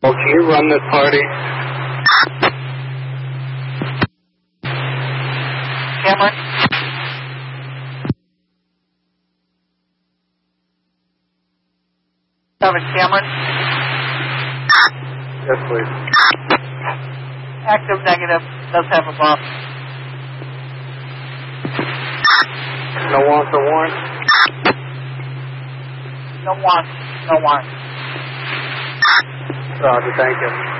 Well, can you run this party? Cameron? Cameron? Yes, please. Active, negative, does have a bump. No warrant or warrant? No warrant. Roger, thank you.